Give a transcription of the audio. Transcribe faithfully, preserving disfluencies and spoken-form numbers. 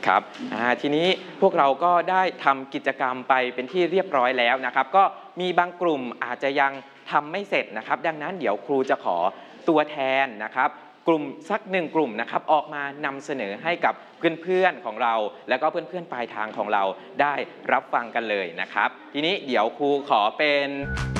ครับทีนี้พวกเราก็ได้ทำกิจกรรมไปเป็นที่เรียบร้อยแล้วนะครับก็มีบางกลุ่มอาจจะยังทำไม่เสร็จนะครับดังนั้นเดี๋ยวครูจะขอตัวแทนนะครับกลุ่มสักหนึ่งกลุ่มนะครับออกมานำเสนอให้กับเพื่อนๆของเราแล้วก็เพื่อนๆปลายทางของเราได้รับฟังกันเลยนะครับทีนี้เดี๋ยวครูขอเป็น